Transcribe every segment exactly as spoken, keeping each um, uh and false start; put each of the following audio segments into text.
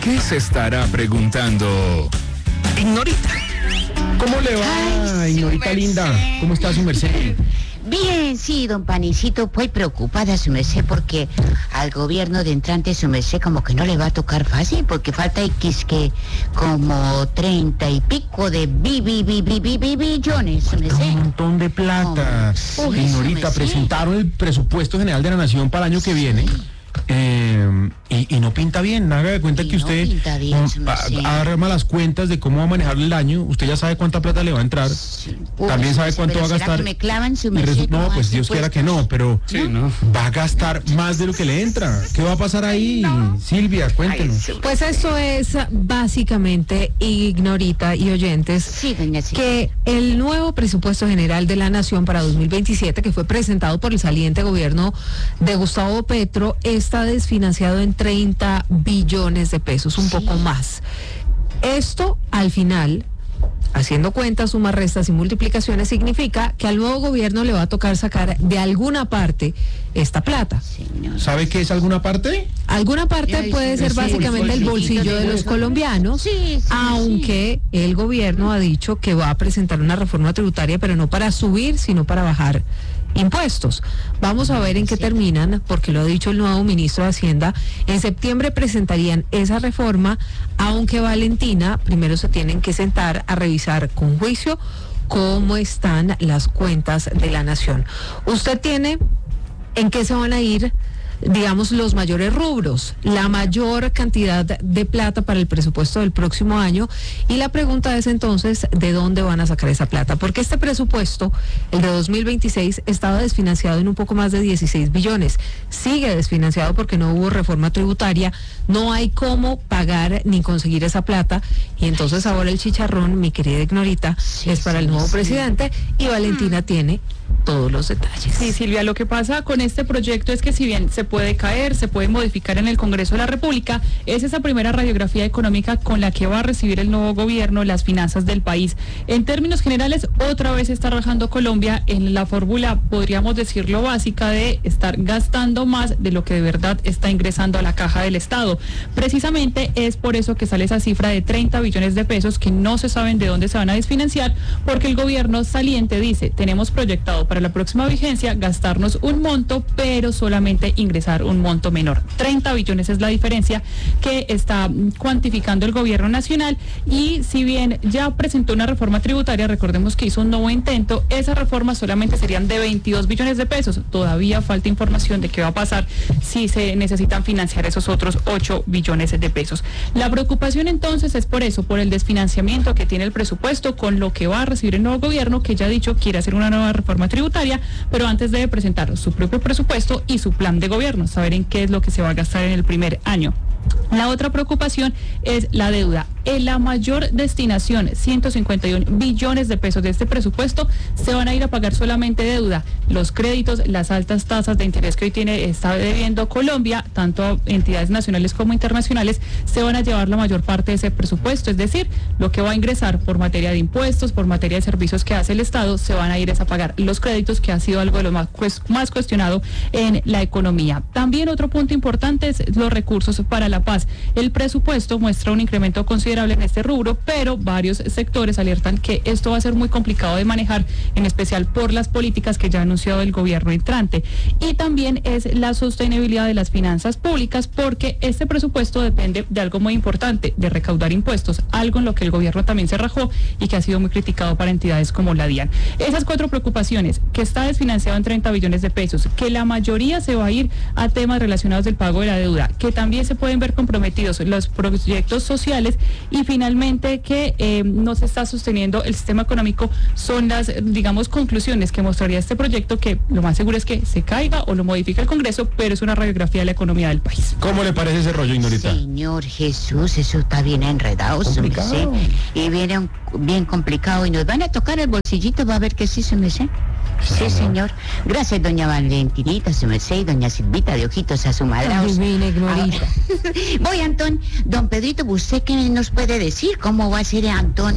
¿Qué se estará preguntando Ignorita? ¿Cómo le va, Ay, Ignorita su linda? merced. ¿Cómo está su merced? Bien, sí, don Panicito, pues preocupada su merced porque al gobierno de entrante su merced como que no le va a tocar fácil porque falta X que como treinta y pico de bi, bi, bi, bi, bi, bi- billones, su Un merced. montón de plata. Oh, uy, Ignorita, su merced. presentaron el presupuesto general de la Nación para el año que viene. eh, y, y no pinta bien. Haga de cuenta Y que no usted pinta bien, su mm, merced. a- arma las cuentas de cómo va a manejar el año. Usted ya sabe cuánta plata le va a entrar. Sí. Uy, También su sabe merced, cuánto pero va a ¿será gastar. que me clavan su Y merced? resu- no, ¿Cómo pues hace, Dios quiera pues? que no, pero Sí, ¿no? va a gastar más de lo que le entra. ¿Qué va a pasar ahí? Silvia, cuéntenos. Ay, su- Pues esto es básicamente, Ignorita y oyentes, Sí, doña Silvia. que el nuevo presupuesto general de la Nación para dos mil veintisiete, que fue presentado por el saliente gobierno de Gustavo Petro, está desfinanciado en treinta billones de pesos, un Sí. poco más. Esto, al final, haciendo cuentas, sumas, restas y multiplicaciones, significa que al nuevo gobierno le va a tocar sacar de alguna parte esta plata. Señor. ¿Sabe qué es alguna parte? Alguna parte Ay, puede sí, ser sí, básicamente el bolsillo bolsillo de los colombianos, Sí, sí, aunque el gobierno ha dicho que va a presentar una reforma tributaria, pero no para subir, sino para bajar impuestos. Vamos a ver en qué terminan, porque lo ha dicho el nuevo ministro de Hacienda. En septiembre presentarían esa reforma, aunque Valentina, primero se tienen que sentar a revisar con juicio cómo están las cuentas de la nación. Usted tiene en qué se van a ir, digamos, los mayores rubros, la mayor cantidad de plata para el presupuesto del próximo año, y la pregunta es entonces, ¿de dónde van a sacar esa plata? Porque este presupuesto, el de dos mil veintiséis, estaba desfinanciado en un poco más de dieciséis billones, sigue desfinanciado porque no hubo reforma tributaria, no hay cómo pagar ni conseguir esa plata, y entonces ahora el chicharrón, mi querida Ignorita, Sí, es para sí, el nuevo sí. presidente, y Valentina tiene todos los detalles. Sí, Silvia, lo que pasa con este proyecto es que si bien se puede caer, se puede modificar en el Congreso de la República, es esa primera radiografía económica con la que va a recibir el nuevo gobierno las finanzas del país. En términos generales, otra vez está rajando Colombia en la fórmula, podríamos decirlo, básica de estar gastando más de lo que de verdad está ingresando a la caja del Estado. Precisamente es por eso que sale esa cifra de treinta billones de pesos que no se saben de dónde se van a desfinanciar, porque el gobierno saliente dice, tenemos proyectado para la próxima vigencia gastarnos un monto, pero solamente ingresar un monto menor. treinta billones es la diferencia que está mm, cuantificando el gobierno nacional, y si bien ya presentó una reforma tributaria, recordemos que hizo un nuevo intento, esa reforma solamente serían de veintidós billones de pesos. Todavía falta información de qué va a pasar si se necesitan financiar esos otros ocho billones de pesos. La preocupación entonces es por eso, por el desfinanciamiento que tiene el presupuesto con lo que va a recibir el nuevo gobierno, que ya ha dicho quiere hacer una nueva reforma tributaria, pero antes debe presentar su propio presupuesto y su plan de gobierno, saber en qué es lo que se va a gastar en el primer año. La otra preocupación es la deuda. En la mayor destinación, ciento cincuenta y uno billones de pesos de este presupuesto, se van a ir a pagar solamente deuda. Los créditos, las altas tasas de interés que hoy tiene, está debiendo Colombia, tanto a entidades nacionales como internacionales, se van a llevar la mayor parte de ese presupuesto. Es decir, lo que va a ingresar por materia de impuestos, por materia de servicios que hace el Estado, se van a ir a pagar los créditos, que ha sido algo de lo más, pues, más cuestionado en la economía. También otro punto importante es los recursos para la paz. El presupuesto muestra un incremento considerable en este rubro, pero varios sectores alertan que esto va a ser muy complicado de manejar, en especial por las políticas que ya ha anunciado el gobierno entrante. Y también es la sostenibilidad de las finanzas públicas, porque este presupuesto depende de algo muy importante, de recaudar impuestos, algo en lo que el gobierno también se rajó y que ha sido muy criticado para entidades como la DIAN. Esas cuatro preocupaciones, que está desfinanciado en treinta billones de pesos, que la mayoría se va a ir a temas relacionados del pago de la deuda, que también se pueden ver comprometidos los proyectos sociales, y finalmente que eh, no se está sosteniendo el sistema económico, son las, digamos, conclusiones que mostraría este proyecto, que lo más seguro es que se caiga o lo modifique el Congreso, pero es una radiografía de la economía del país. ¿Cómo le parece ese rollo, Ignorita? Señor Jesús, eso está bien enredado, su merced, Complicado. y viene un- bien complicado, y nos van a tocar el bolsillito, va a ver que sí, su merced. Sí, señor. Gracias, doña Valentinita, su merced, y doña Silvita de ojitos asumadrados. Adivina, Ignorita. Voy, Antón. Don Pedrito, ¿usted qué nos puede decir? ¿Cómo va a ser, Antón,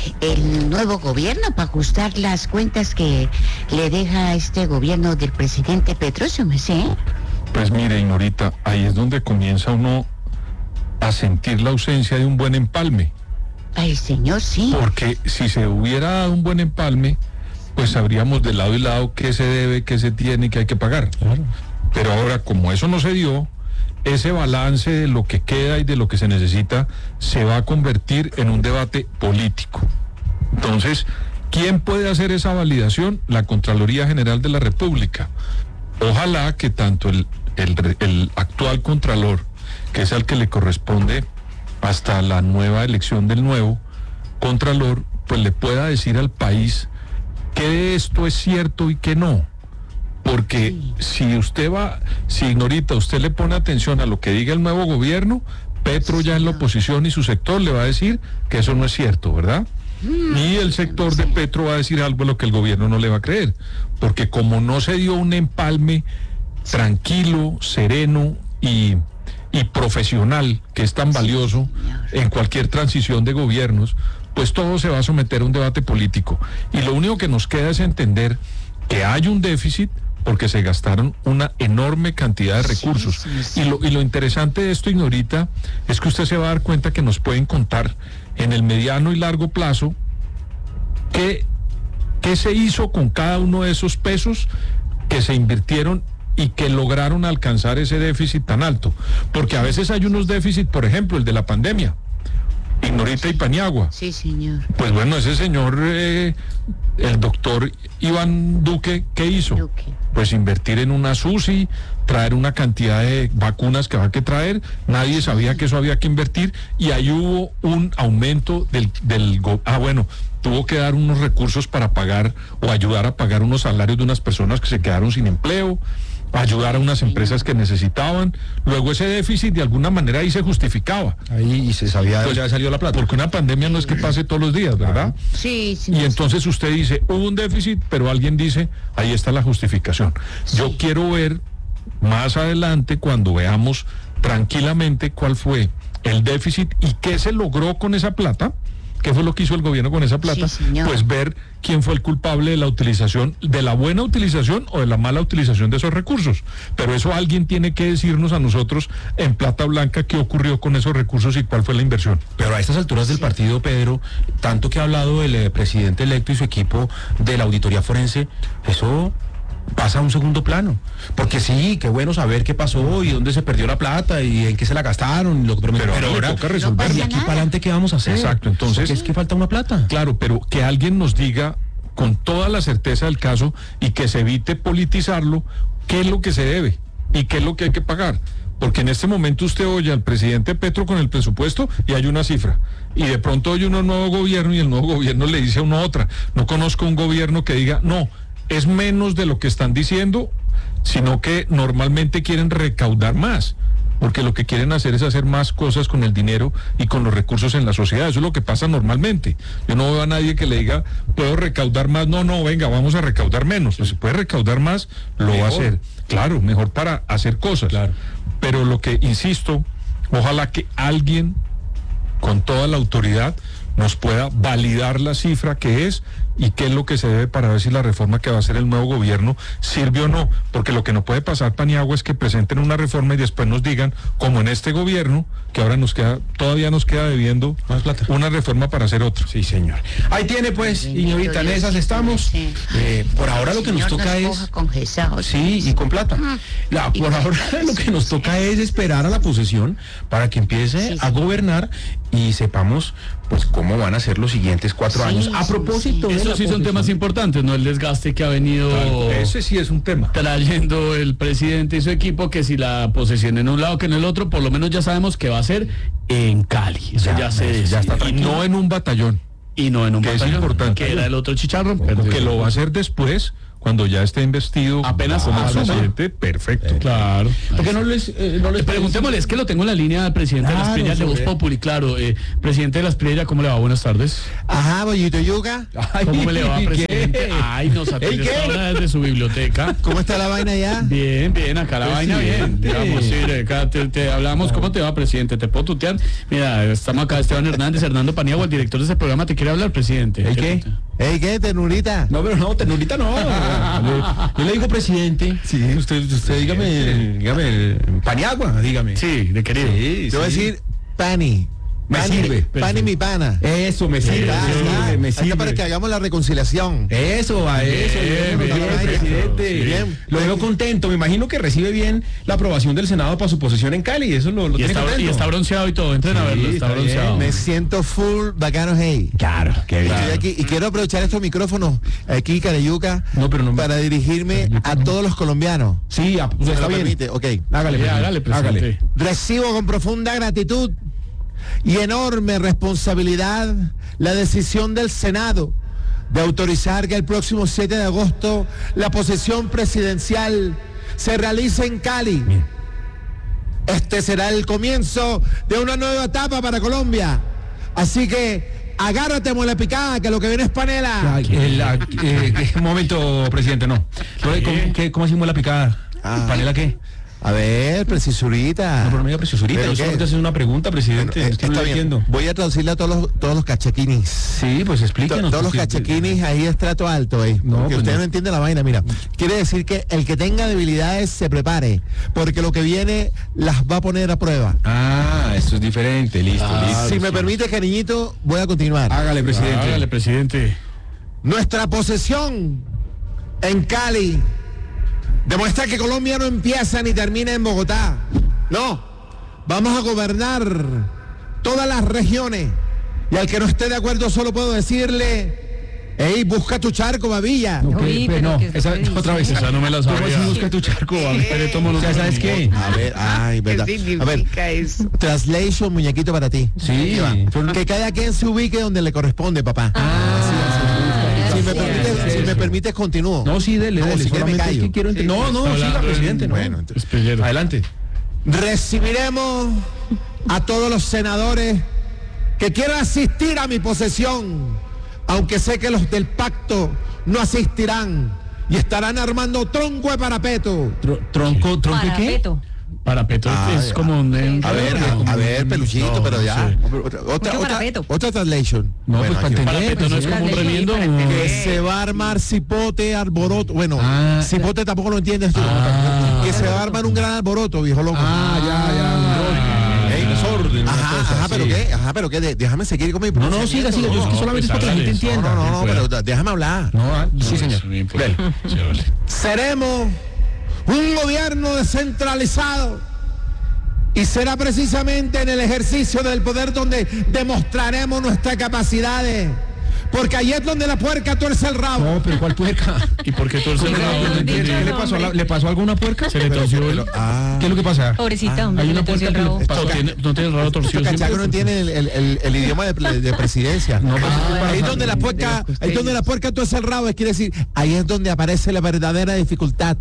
el nuevo gobierno para ajustar las cuentas que le deja este gobierno del presidente Petro, su merced? Pues mire, Ignorita, ahí es donde comienza uno a sentir la ausencia de un buen empalme. Ay, señor, sí. Porque si se hubiera dado un buen empalme, pues sabríamos de lado y lado qué se debe, qué se tiene y qué hay que pagar. Claro. Pero ahora, como eso no se dio, ese balance de lo que queda y de lo que se necesita se va a convertir en un debate político. Entonces, ¿quién puede hacer esa validación? La Contraloría General de la República. Ojalá que tanto el, el, el actual Contralor, que es al que le corresponde hasta la nueva elección del nuevo Contralor, pues le pueda decir al país que de esto es cierto y que no. Porque sí. si usted va, si Ignorita, usted le pone atención a lo que diga el nuevo gobierno, Petro sí, ya en la oposición y su sector le va a decir que eso no es cierto, ¿verdad? Mm, y el sector de Petro va a decir algo a lo que el gobierno no le va a creer. Porque como no se dio un empalme tranquilo, sereno y... y profesional, que es tan valioso en cualquier transición de gobiernos, pues todo se va a someter a un debate político. Y lo único que nos queda es entender que hay un déficit porque se gastaron una enorme cantidad de recursos. Sí, sí, sí. Y, lo, y lo interesante de esto, Ignorita, es que usted se va a dar cuenta que nos pueden contar en el mediano y largo plazo qué, qué se hizo con cada uno de esos pesos que se invirtieron y que lograron alcanzar ese déficit tan alto. Porque a veces hay unos déficits, por ejemplo, el de la pandemia, Ignorita y Paniagua. Sí, señor. Pues bueno, ese señor, eh, el doctor Iván Duque, ¿qué hizo? Duque. Pues invertir en una S U S I, traer una cantidad de vacunas que había que traer, nadie sabía que eso había que invertir, y ahí hubo un aumento del, del ah bueno, tuvo que dar unos recursos para pagar o ayudar a pagar unos salarios de unas personas que se quedaron sin empleo, ayudar a unas empresas que necesitaban. Luego ese déficit de alguna manera ahí se justificaba. Ahí y se sabía de dónde salió la plata. Porque una pandemia no es que pase todos los días, ¿verdad? Sí, sí. Y entonces usted dice, hubo un déficit, pero alguien dice, ahí está la justificación. Sí. Yo quiero ver más adelante, cuando veamos tranquilamente cuál fue el déficit y qué se logró con esa plata, qué fue lo que hizo el gobierno con esa plata, sí, pues ver quién fue el culpable de la utilización, de la buena utilización o de la mala utilización de esos recursos. Pero eso alguien tiene que decirnos a nosotros en plata blanca qué ocurrió con esos recursos y cuál fue la inversión. Pero a estas alturas del partido, Pedro, tanto que ha hablado el eh, presidente electo y su equipo de la auditoría forense, eso pasa a un segundo plano, porque sí, qué bueno saber qué pasó y dónde se perdió la plata y en qué se la gastaron, lo, pero, pero, pero ahora toca resolver. No y aquí para adelante qué vamos a hacer. Exacto, entonces es que falta una plata. Claro, pero que alguien nos diga con toda la certeza del caso y que se evite politizarlo, qué es lo que se debe y qué es lo que hay que pagar. Porque en este momento usted oye al presidente Petro con el presupuesto y hay una cifra. Y de pronto oye uno nuevo gobierno y el nuevo gobierno le dice a uno otra. No conozco un gobierno que diga, no, es menos de lo que están diciendo, sino que normalmente quieren recaudar más, porque lo que quieren hacer es hacer más cosas con el dinero y con los recursos en la sociedad. Eso es lo que pasa normalmente. Yo no veo a nadie que le diga, puedo recaudar más, no, no, venga, vamos a recaudar menos. Pues si puede recaudar más, lo mejor va a hacer. Claro, mejor para hacer cosas. Claro. Pero lo que, insisto, ojalá que alguien con toda la autoridad nos pueda validar la cifra que es y qué es lo que se debe para ver si la reforma que va a hacer el nuevo gobierno sirve o no, porque lo que no puede pasar, Paniagua, es que presenten una reforma y después nos digan, como en este gobierno, que ahora nos queda, todavía nos queda debiendo más plata, una reforma para hacer otra. Sí, señor. Ahí tiene pues, Ignorita, en esas estamos. Sí. Eh, por ahora lo que nos toca es... Sí, y con plata. La, por ahora lo que nos toca es esperar a la posesión para que empiece sí, a sí. gobernar y sepamos pues cómo van a ser los siguientes cuatro Sí, años. A sí, propósito sí. de Esos la sí son posesión. temas importantes, ¿no? El desgaste que ha venido Claro, ese sí es un tema. trayendo el presidente y su equipo, que si la posesión en un lado que en el otro, por lo menos ya sabemos que va a ser en Cali. Eso ya, Ya, se ya está Y tranquilo. no en un batallón, y no en un que es batallón, importante. que era el otro chicharrón, pero pero que lo va a hacer después, cuando ya esté investido Apenas como ah, presidente, perfecto. Claro. ¿Por qué no les, eh, no les Preguntémosle, es que lo tengo en la línea del presidente Claro, de las Prillas de Voz sobre- Populi, claro. Eh, presidente de las Prillas, ¿cómo le va? Buenas tardes. Ajá, bollito yuga. ¿Cómo me le va, ¿y qué? presidente? Ay, nos atiende ¿Y qué? esta hora desde su biblioteca. ¿Cómo está la vaina ya? Bien, bien, acá la vaina bien. Presidente. Digamos, sí, acá te, te hablamos, ¿cómo te va, presidente? ¿Te puedo tutear? Mira, estamos acá, Esteban Hernández, Hernando Paniagua, el director de ese programa, te quiere hablar, presidente. ¿El qué? Ey, ¿qué, ternurita? No, pero no, ternurita no. Le- Yo le digo presidente. Sí, usted, usted Dígame, dígame, Paniagua, dígame. Sí, de querido. Sí, Te voy a sí. decir Pani. Me Pani, sirve. Pani mi pana. Eso, me sirve, Ya, me ya. sirve, me Ahí está sirve. para que hagamos la reconciliación. Eso, a eso, Bien, bien, bien, bien, bien, presidente. sí. Bien. Lo veo contento, me imagino que recibe bien la aprobación del Senado para su posesión en Cali, eso lo, lo Y tiene está, contento. y está bronceado y todo, entren a Sí, verlo, está, está bien. bronceado. Me siento full bacano, hey. Claro, qué bien. Estoy aquí y quiero aprovechar estos micrófonos aquí, Careyuca, No, pero no me- para dirigirme a todos los colombianos. Sí, ah, pues ¿Se está me bien. permite? Ok. Hágale, Sí, presidente, hágale, presidente. hágale. Recibo con profunda gratitud y enorme responsabilidad la decisión del Senado de autorizar que el próximo siete de agosto la posesión presidencial se realice en Cali. Este será el comienzo de una nueva etapa para Colombia. Así que agárrate, muela picada, que lo que viene es panela. Ay, el, ah, eh, un momento, presidente, no. ¿Cómo, ¿Qué, ¿Cómo hacemos la picada? Ah. ¿Panela qué? A ver, precisurita. No, pero no diga preciosurita, ¿Pero yo qué? solamente hacer una pregunta, presidente. Bueno, eh, usted no está lo bien. entiendo. Voy a traducirle a todos los, todos los cachequinis. Sí, pues explíquenos. Todos los porque- cachequinis ahí es trato alto, eh. No, porque pues usted no. no entiende la vaina, mira. Quiere decir que el que tenga debilidades se prepare, porque lo que viene las va a poner a prueba. Ah, eso es diferente, listo, Ah, listo. Si me permite, cariñito, voy a continuar. Hágale, presidente. Hágale, presidente. Nuestra posesión en Cali demuestra que Colombia no empieza ni termina en Bogotá. No, vamos a gobernar todas las regiones. Y al que no esté de acuerdo solo puedo decirle, hey, busca tu charco, babilla. No, que- Uy, pero pero no, ¿qué es esa, lo que otra vez. dice? Esa no me la ¿Cómo sabía. así busca tu charco? A ver, Espere, tomo los o sea, ¿sabes qué? A ver, ay, verdad. A ver, eso? translation, muñequito para ti. Sí, Ahí va. pero- Que cada quien se ubique donde le corresponde, papá. Si me así permites, es. si me permites, continúo. No, sí, dele, No, dele. si quiere me solamente es callo. que quiero ent- No, no, Está siga, hablando presidente. en- No. Bueno, entonces- Espellero. Adelante. Recibiremos a todos los senadores que quieran asistir a mi posesión, aunque sé que los del pacto no asistirán y estarán armando tronco de parapeto. Tro- tronco, tronco, ¿qué? Parapeto. Parapeto Ah, es ya. como un... un- A ver, a, a ver, peluchito, No, pero ya. sí. Otra, otra, Mucho otra, parapeto. otra translation. No, pues para aquí- entender. Parapeto no es como un Para remiendo. entender, para que se va a armar cipote, alboroto. Bueno, Ah, cipote tampoco lo entiendes tú. Ah. Que se va a armar un gran alboroto, viejo loco. Ah, ya, ya. Ah, Ey, desorden, una Ajá, cosa, ajá, pero sí. qué, ajá, pero qué, de- déjame seguir con mi No, no, siga, siga. Yo es que No, solamente es pues para que la gente hágale. entienda. No, no, no, Sí, pero pueda. déjame hablar. No, ah, sí, No, señor. eso bien, pues. Dele. Sí, vale. Seremos un gobierno descentralizado y será precisamente en el ejercicio del poder donde demostraremos nuestras capacidades, porque ahí es donde la puerca tuerce el rabo. No, pero ¿cuál puerca? ¿Y por qué torce el ¿Cómo rabo? se No llama? entiendo. ¿Qué le pasó? a la- ¿Le pasó algo a una puerca? Se le torció el... Ah, ¿Qué es lo que pasa? Pobrecita, hombre, hay que una le torció el puerca que rabo. le- No tiene, no tiene el rabo torcido. estos cachacos no siempre. entienden el, el- el- el idioma de, de presidencia. No, pues, ¿qué ahí pasa? donde la puerca, ahí donde la puerca tuerce el rabo, quiere decir, ahí es donde aparece la verdadera dificultad.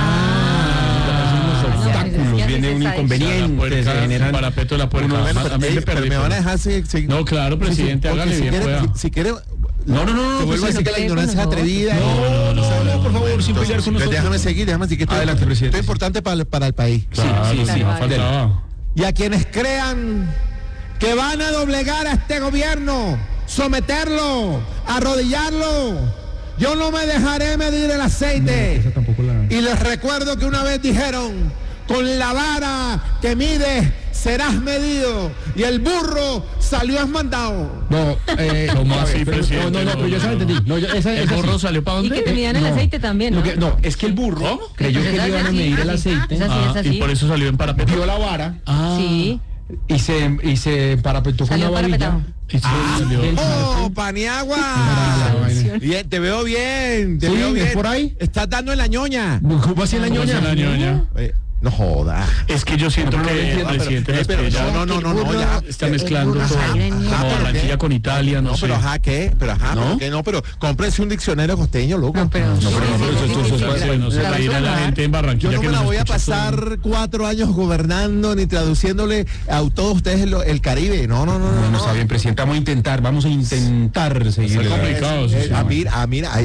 Los obstáculos, viene un La inconveniente, puerca, se generan... el parapeto de la puerca. Bueno, Además, pero, a mí me ey, pero perdí, me van a pero- dejar seguir. seguir- No, claro, presidente, Porque hágale si bien, quiere, pueda. si quiere, No, no, no, no, te vuelvo a pues, decir que la teléfono, ignorancia es no. atrevida. No, no, no, por favor, sin pelear con Entonces, nosotros. déjame seguir, déjame seguir. Que esto, Adelante, presidente. esto es importante para, el- para el país. Claro, sí, sí, no dele. faltaba. Y a quienes crean que van a doblegar a este gobierno, someterlo, arrodillarlo, yo no me dejaré medir el aceite. esa tampoco la- Y les recuerdo que una vez dijeron, con la vara que mides serás medido. Y el burro salió esmandado. No, eh, ¿Cómo a ver, así, pero- presidente? No, no, no, pero yo esa la entendí. No, yo- esa, ¿El esa sí. burro salió para Y dónde? que te midan el no. aceite también, ¿no? Lo que- no, es que el burro creyó Pues que esa le es iban a así, medir el es así, aceite. es así, Ah, es así. y por eso salió en parapeto. Vio la vara Ah, Sí, y se, y se parapetó con salió la varilla. parapetado. y sí, salió. del- ¡Oh, Paniagua! Bien, te veo bien, te Sí, veo ¿es bien. por ahí? Estás dando en la ñoña. ¿Cómo así en la ¿Cómo ñoña? se la ñoña? Eh, no joda. Es que yo siento No, pero no que el entiendo, presidente pero- eh, pero Estrella no, no, no, no, no, ya. está Eh, mezclando burro todo. salió en Como ñoña. Barranquilla con Italia, no, No, sé. pero ajá, ¿qué? Pero ajá, ¿No? pero qué no, pero cómprense un diccionario costeño, loco. No, pero... No, pero no, pero eso- eso- eso- No se- no se La reírá la verdad. gente en Yo Barranquilla no que me la nos voy a escucha pasar cuatro años gobernando ni traduciéndole a todos ustedes lo- el Caribe. No, no, no, no. No, no no. está bien, presidente. Vamos a intentar, vamos a intentar seguir. Está complicado, sí, Eh, sí. ah, mira, ah, mira, ahí, la-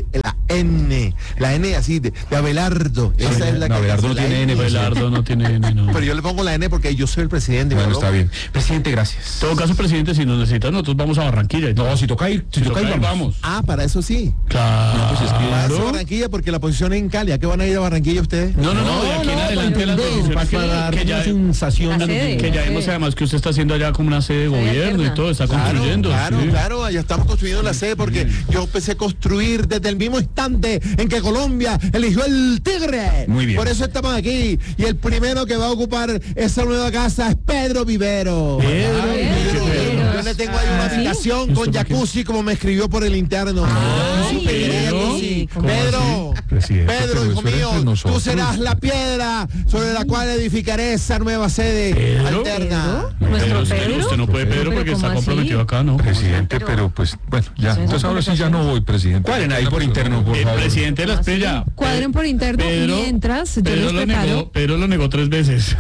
N. La N así, de, de Abelardo. Esa Sí, es la no, que Abelardo no la tiene N, Abelardo no tiene N, no. Pero yo le pongo la N porque yo soy el presidente. Bueno, ¿no? está bien. Presidente, gracias. En todo caso, presidente, si nos necesitan, nosotros vamos a Barranquilla. y todo. No, si toca ir, si, Si toca, ir, vamos. Ah, para eso sí. Claro. No, pues es que- Para eso Claro. Barranquilla, porque la posición es en Cali. ¿A qué van a ir a Barranquilla ustedes? No, no, no, de aquí en adelante las decisiones para, que- para dar que ya- una sensación La de sede. Que ya Sí. vimos además que usted está haciendo allá como una sede de Sede gobierno y alterna. todo, está Claro, construyendo. claro, sí. claro, allá estamos construyendo la sede porque yo empecé a construir desde el mismo instante en que Colombia eligió el Tigre. Muy bien. Por eso estamos aquí. Y el primero que va a ocupar esa nueva casa es Pedro Vivero. Pedro Ay, Vivero. Pedro. Yo le tengo ahí una Ah, ¿sí? habitación ¿Y con usted por qué? jacuzzi como me escribió por el interno. Ay, Sí, Pedro, Pedro. sí. ¿Cómo Pedro, Presidente, Pedro, pero hijo eso era mío, entre nosotros. tú serás la piedra sobre la cual edificaré esa nueva sede Pedro. alterna. ¿Nuestro usted, Pedro? usted no puede Pedro Pero porque ¿cómo está así? comprometido acá, ¿no? Presidente, pero pues, bueno, ya. Sí, Entonces ahora sí ya no voy, presidente. Cuadren ahí por interno, por El favor. presidente de la estrella. Cuadren por interno mientras yo Pedro les lo preparo. negó, Pedro lo negó tres veces.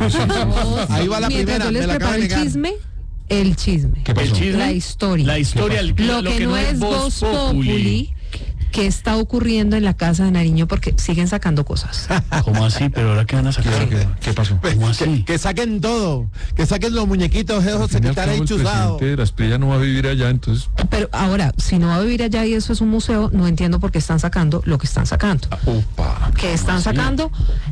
Ahí va la Mientras primera, yo les me la acaba preparo de el negar. chisme, el chisme. ¿Qué pasó? El chisme, La historia. La historia, el- Lo, que, no es Voz Populi, que está ocurriendo en la casa de Nariño porque siguen sacando cosas. ¿Cómo así? Pero ahora qué van a sacar. ¿Qué, qué pasó? ¿Cómo así? Que, que saquen todo, que saquen los muñequitos esos Al fin y que al están cabo, ahí el chuzados. presidente de la Espriella no va a vivir allá, entonces Pero ahora, si no va a vivir allá y eso es un museo, no entiendo por qué están sacando lo que están sacando. opa. Que están sacando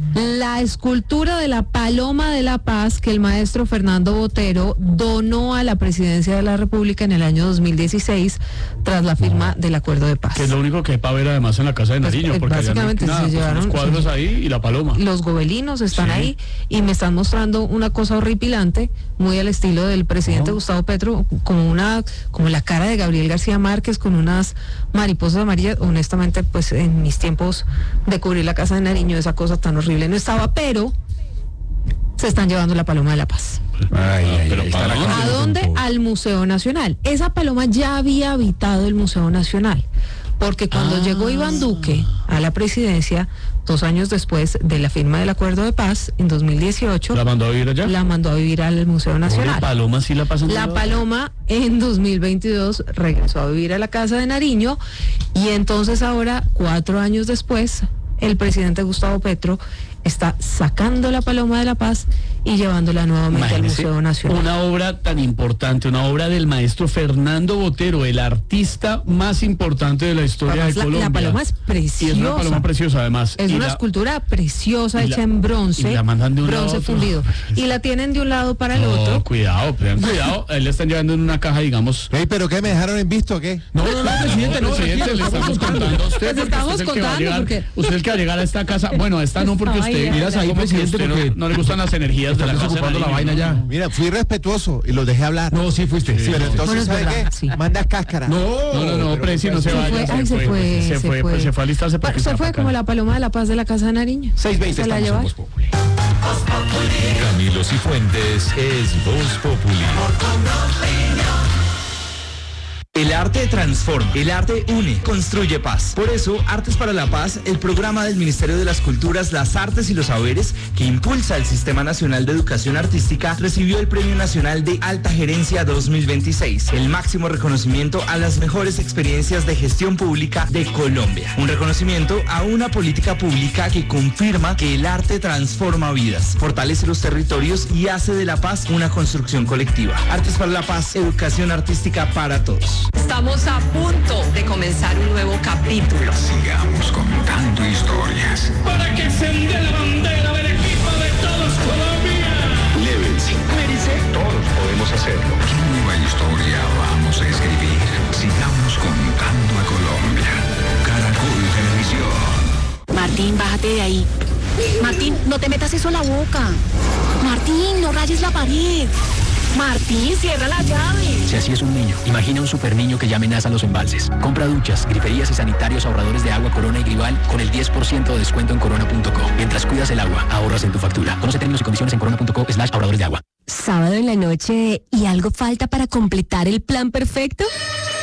la escultura de la Paloma de la Paz que el maestro Fernando Botero donó a la presidencia de la República en el año dos mil dieciséis tras la firma del acuerdo de paz. Que es lo único que hay para ver además en la casa de Pues, Nariño, eh, porque allá no hay básicamente nada, se pues, son llevaron- los cuadros ahí y la paloma. Los gobelinos están Sí. ahí y me están mostrando una cosa horripilante, muy al estilo del presidente Gustavo Petro, como una, como la cara de Gabriel García Márquez con unas mariposas amarillas. Honestamente, pues en mis tiempos de cubrir la casa de Nariño, esa cosa tan horrible no estaba, pero se están llevando la Paloma de la Paz. Ay, ay, Pero ay, está la ¿para cárcel ¿A con dónde? todo. Al Museo Nacional. Esa paloma ya había habitado el Museo Nacional, porque cuando Ah. llegó Iván Duque a la presidencia, dos años después de la firma del acuerdo de paz, en dos mil dieciocho, ¿La mandó a vivir allá? la mandó a vivir al Museo Pobre Nacional. paloma sí la pasan. La paloma en dos mil veintidós regresó a vivir a la casa de Nariño y entonces ahora, cuatro años después, el presidente Gustavo Petro está sacando la Paloma de la Paz y llevándola nuevamente al Imagínese, Museo Nacional. una obra tan importante, una obra del maestro Fernando Botero, el artista más importante de la historia Además, de la- Colombia. la paloma es Y es una preciosa. paloma preciosa además. Es Y una la- escultura preciosa y hecha la- en bronce, y la mandan de un lado a bronce otro. fundido. Y la tienen de un lado para el No, otro. cuidado, tengan cuidado. Él le están llevando en una caja, digamos. Ey, ¿pero qué? ¿Me dejaron en visto o qué? No, no, no, presidente, no, presidente, tranquilo, le estamos contando a usted. Les porque estamos usted es el que va a contando llegar- porque- Usted es el que va a llegar a esta casa. Bueno, a esta no, porque Esta usted. vaina. Miras ahí, como que presidente, usted no- porque no, le gustan las energías de la estás casa. de ocupando la Nariño, vaina no, ya. no. Mira, fui respetuoso y los dejé hablar. No, sí fuiste. Sí, Pero entonces, Bueno, es ¿sabe verdad, qué? sí. Manda cáscara. No, No, no, no, pero- Presi, no se Se vaya. fue, ay, se fue, se se fue, fue. pues, se fue a alistarse Pa- porque Se está fue pa' como acá. la Paloma de la Paz de la casa de Nariño. seis veinte Se la estamos en lleva. Voz Populi. Camilo Cifuentes es Voz Populi. El arte transforma, el arte une, construye paz. Por eso, Artes para la Paz, el programa del Ministerio de las Culturas, las Artes y los Saberes, que impulsa el Sistema Nacional de Educación Artística, recibió el Premio Nacional de Alta Gerencia dos mil veintiséis, el máximo reconocimiento a las mejores experiencias de gestión pública de Colombia. Un reconocimiento a una política pública que confirma que el arte transforma vidas, fortalece los territorios y hace de la paz una construcción colectiva. Artes para la Paz, educación artística para todos. Estamos a punto de comenzar un nuevo capítulo. Sigamos contando historias. Para que se envíe la bandera del equipo de todos Colombia. Level sin todos podemos hacerlo. ¿Qué nueva historia vamos a escribir? Sigamos contando a Colombia. Caracol Televisión. Martín, bájate de ahí. Martín, no te metas eso en la boca. Martín, no rayes la pared. Martín, cierra la llave. Si así es un niño, imagina un super niño que ya amenaza los embalses. Compra duchas, griferías y sanitarios ahorradores de agua Corona y Grival con el diez por ciento de descuento en corona punto co. Mientras cuidas el agua, ahorras en tu factura. Conoce términos y condiciones en corona punto co slash ahorradores de agua. Sábado en la noche y algo falta para completar el plan perfecto.